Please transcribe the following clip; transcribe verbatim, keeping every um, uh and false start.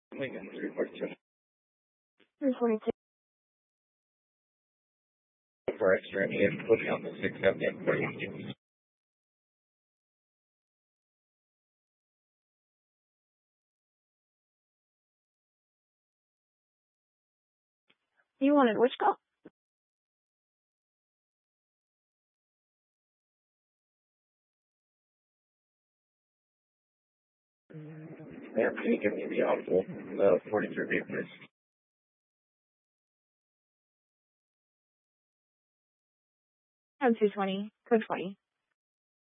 Lincoln, three forty-two. three forty-two. For extra, and putting on the six seventy and forty-two. You wanted which call? Yeah, can you give me the audible, the forty-three B, please? Oh, two twenty. Code twenty.